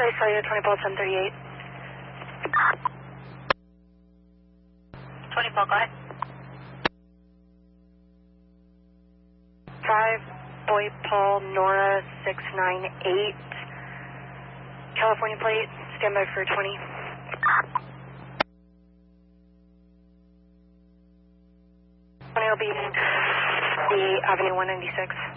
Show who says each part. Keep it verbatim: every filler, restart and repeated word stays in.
Speaker 1: Sorry, sorry, twenty Paul seven thirty-eight. twenty Paul, go ahead. five Boy Paul Nora six nine eight. California plate, stand by for twenty. twenty will be the Avenue one ninety-six.